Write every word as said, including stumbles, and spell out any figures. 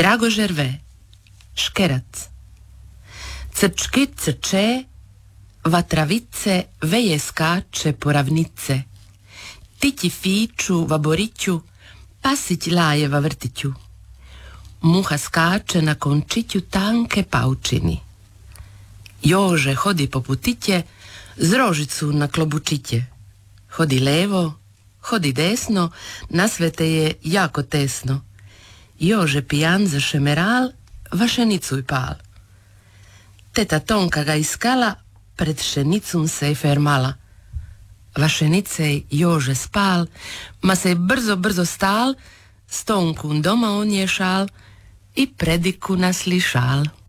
Dragože rve, škerac. Crčky crče, vatravice veje skače po ravnice. Tići fiču va boriću, pasić laje va vrtiću. Muha skače na končiću tanke paučini. Jože hodi po putiće, z rožicu na klobučiće. Hodi levo, hodi desno, na svete je jako tesno. Jože pijan za šemeral, vašenicu i pal. Teta Tonka ga iskala, pred šenicom se je fermala. Vašenice Jože spal, ma se je brzo, brzo stal, s Tonkum doma on je šal i prediku naslišal.